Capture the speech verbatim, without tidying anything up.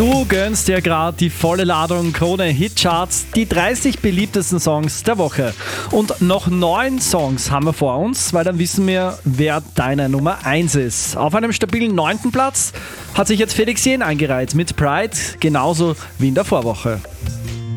Du gönnst dir gerade die volle Ladung Krone Hitcharts, die dreißig beliebtesten Songs der Woche. Und noch neun Songs haben wir vor uns, weil dann wissen wir, wer deine Nummer eins ist. Auf einem stabilen neunten Platz hat sich jetzt Felix Jähn eingereiht mit Pride, genauso wie in der Vorwoche.